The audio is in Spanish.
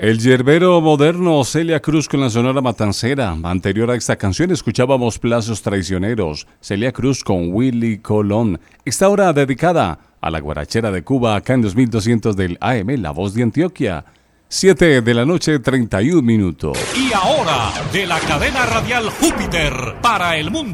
El yerbero moderno Celia Cruz con la Sonora Matancera. Anterior a esta canción escuchábamos Plazos Traicioneros, Celia Cruz con Willy Colón. Esta hora dedicada a la guarachera de Cuba, acá en 2200 del AM, La Voz de Antioquia. 7 de la noche, 31 minutos. Y ahora, de la cadena radial Júpiter para el mundo.